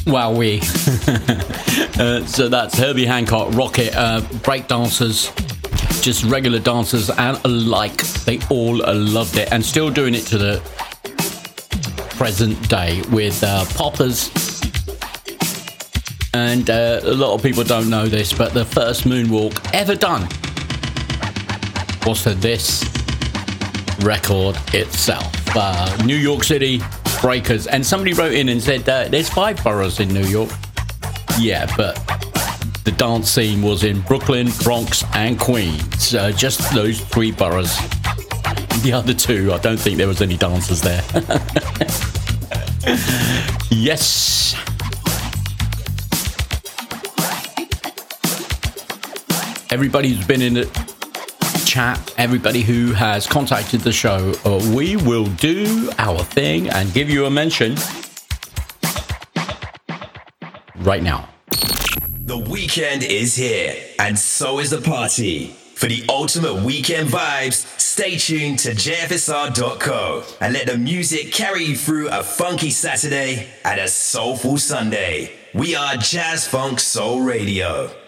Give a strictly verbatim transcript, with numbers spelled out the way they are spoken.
Wowee. uh, so that's Herbie Hancock, Rocket, uh, break dancers, just regular dancers and alike. They all loved it and still doing it to the present day with uh, poppers. And uh, a lot of people don't know this, but the first moonwalk ever done was to this record itself. Uh, New York City Breakers. And somebody wrote in and said uh, there's five boroughs in New York. Yeah, but the dance scene was in Brooklyn, Bronx and Queens. Uh, just those three boroughs. The other two, I don't think there was any dancers there. Yes. Everybody who's been in the chat, everybody who has contacted the show, uh, we will do our thing and give you a mention right now. The weekend is here, and so is the party. For the ultimate weekend vibes, stay tuned to J F S R dot co and let the music carry you through a funky Saturday and a soulful Sunday. We are Jazz Funk Soul Radio.